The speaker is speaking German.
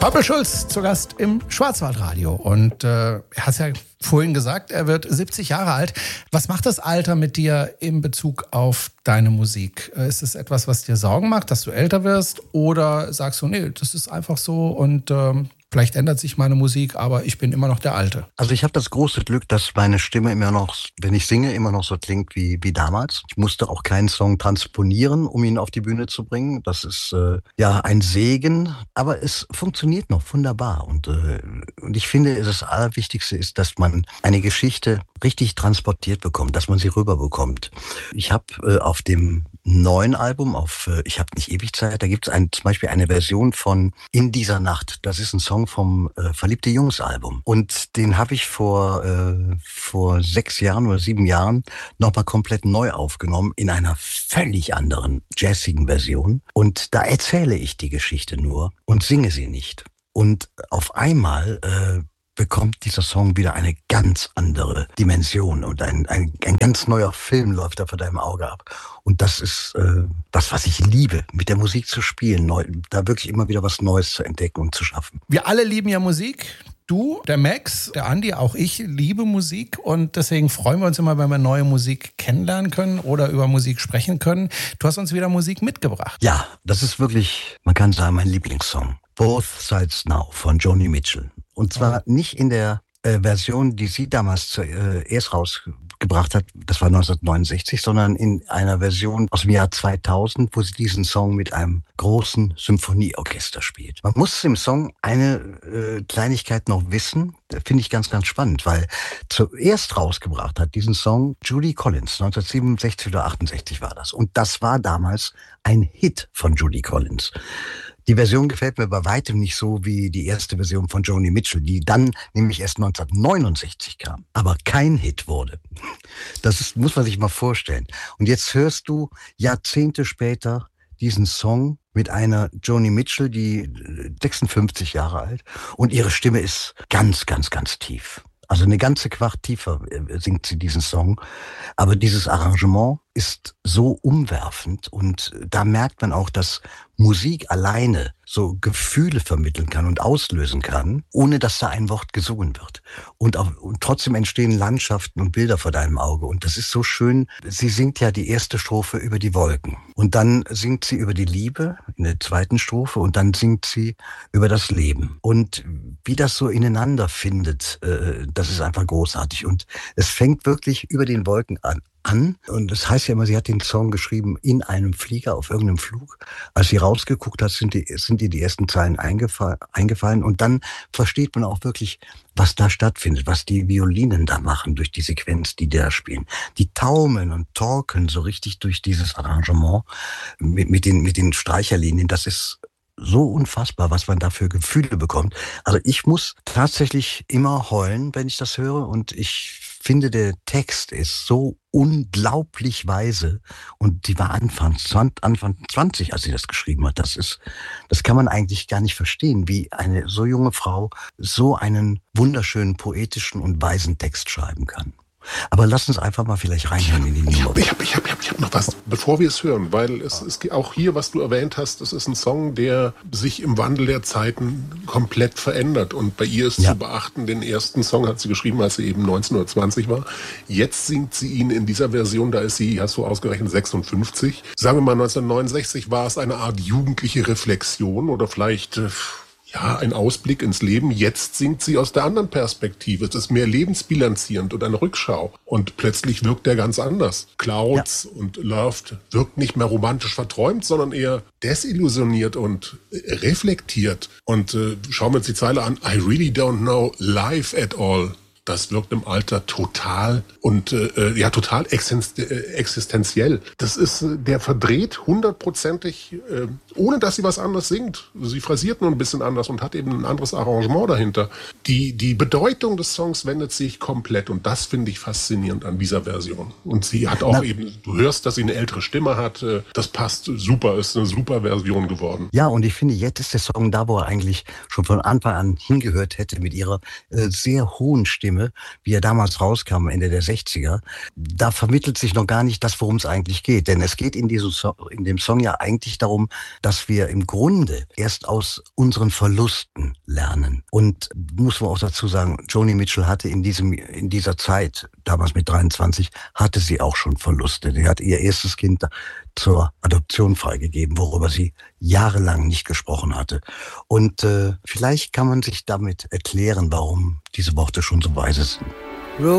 Pappe Schulz zu Gast im Schwarzwaldradio. Und er hat ja vorhin gesagt, er wird 70 Jahre alt. Was macht das Alter mit dir in Bezug auf deine Musik? Ist es etwas, was dir Sorgen macht, dass du älter wirst? Oder sagst du, nee, das ist einfach so und vielleicht ändert sich meine Musik, aber ich bin immer noch der Alte? Also ich habe das große Glück, dass meine Stimme immer noch, wenn ich singe, immer noch so klingt wie damals. Ich musste auch keinen Song transponieren, um ihn auf die Bühne zu bringen. Das ist ja ein Segen, aber es funktioniert noch wunderbar. Und ich finde, das Allerwichtigste ist, dass man eine Geschichte richtig transportiert bekommt, dass man sie rüberbekommt. Ich habe auf dem neuen Album, auf Ich hab nicht ewig Zeit, da gibt es zum Beispiel eine Version von In dieser Nacht. Das ist ein Song vom Verliebte Jungs Album. Und den habe ich vor 6 Jahren oder 7 Jahren nochmal komplett neu aufgenommen in einer völlig anderen jazzigen Version. Und da erzähle ich die Geschichte nur und singe sie nicht. Und auf einmal bekommt dieser Song wieder eine ganz andere Dimension und ein ganz neuer Film läuft da vor deinem Auge ab. Und das ist das, was ich liebe, mit der Musik zu spielen, da wirklich immer wieder was Neues zu entdecken und zu schaffen. Wir alle lieben ja Musik. Du, der Max, der Andi, auch ich liebe Musik und deswegen freuen wir uns immer, wenn wir neue Musik kennenlernen können oder über Musik sprechen können. Du hast uns wieder Musik mitgebracht. Ja, das ist wirklich, man kann sagen, mein Lieblingssong. Both Sides Now von Joni Mitchell. Und zwar nicht in der Version, die sie damals zuerst rausgebracht hat, das war 1969, sondern in einer Version aus dem Jahr 2000, wo sie diesen Song mit einem großen Symphonieorchester spielt. Man muss im Song eine Kleinigkeit noch wissen, finde ich ganz, ganz spannend, weil zuerst rausgebracht hat diesen Song Judy Collins, 1967 oder 68 war das. Und das war damals ein Hit von Judy Collins. Die Version gefällt mir bei weitem nicht so wie die erste Version von Joni Mitchell, die dann nämlich erst 1969 kam, aber kein Hit wurde. Muss man sich mal vorstellen. Und jetzt hörst du Jahrzehnte später diesen Song mit einer Joni Mitchell, die 56 Jahre alt, und ihre Stimme ist ganz, ganz, ganz tief. Also eine ganze Quart tiefer singt sie diesen Song. Aber dieses Arrangement ist so umwerfend und da merkt man auch, dass Musik alleine so Gefühle vermitteln kann und auslösen kann, ohne dass da ein Wort gesungen wird. Und trotzdem entstehen Landschaften und Bilder vor deinem Auge. Und das ist so schön. Sie singt ja die erste Strophe über die Wolken. Und dann singt sie über die Liebe in der zweiten Strophe und dann singt sie über das Leben. Und wie das so ineinander findet, das ist einfach großartig. Und es fängt wirklich über den Wolken an. Und das heißt ja immer, sie hat den Song geschrieben in einem Flieger auf irgendeinem Flug. Als sie rausgeguckt hat, sind ihr die ersten Zeilen eingefallen. Und dann versteht man auch wirklich, was da stattfindet, was die Violinen da machen durch die Sequenz, die da spielen. Die taumeln und torkeln so richtig durch dieses Arrangement mit den Streicherlinien. Das ist so unfassbar, was man da für Gefühle bekommt. Also ich muss tatsächlich immer heulen, wenn ich das höre. Und ich finde, der Text ist so unglaublich weise. Und die war Anfang 20, als sie das geschrieben hat. Das kann man eigentlich gar nicht verstehen, wie eine so junge Frau so einen wunderschönen, poetischen und weisen Text schreiben kann. Aber lass uns einfach mal vielleicht reinhören in die Nummer. Ich hab noch was, bevor wir es hören, weil es ist auch hier, was du erwähnt hast, das ist ein Song, der sich im Wandel der Zeiten komplett verändert. Und bei ihr ist zu beachten, den ersten Song hat sie geschrieben, als sie eben 19 oder 20 war. Jetzt singt sie ihn in dieser Version, da ist sie, hast du ausgerechnet, 56. Sagen wir mal, 1969 war es eine Art jugendliche Reflexion oder vielleicht ein Ausblick ins Leben. Jetzt singt sie aus der anderen Perspektive. Es ist mehr lebensbilanzierend und eine Rückschau. Und plötzlich wirkt er ganz anders. Clouds und Loved wirkt nicht mehr romantisch verträumt, sondern eher desillusioniert und reflektiert. Und schauen wir uns die Zeile an. I really don't know life at all. Das wirkt im Alter total und total existenziell. Das ist der verdreht 100%ig, ohne dass sie was anderes singt. Sie phrasiert nur ein bisschen anders und hat eben ein anderes Arrangement dahinter. Die Bedeutung des Songs wendet sich komplett und das finde ich faszinierend an dieser Version. Und sie hat auch du hörst, dass sie eine ältere Stimme hat. Das passt super, ist eine super Version geworden. Ja, und ich finde, jetzt ist der Song da, wo er eigentlich schon von Anfang an hingehört hätte mit ihrer sehr hohen Stimme. Stimme, wie er damals rauskam, Ende der 60er, da vermittelt sich noch gar nicht das, worum es eigentlich geht. Denn es geht in dem Song ja eigentlich darum, dass wir im Grunde erst aus unseren Verlusten lernen. Und muss man auch dazu sagen, Joni Mitchell hatte in dieser Zeit, damals mit 23, hatte sie auch schon Verluste. Sie hat ihr erstes Kind zur Adoption freigegeben, worüber sie jahrelang nicht gesprochen hatte. Und vielleicht kann man sich damit erklären, warum diese Worte schon so weise sind.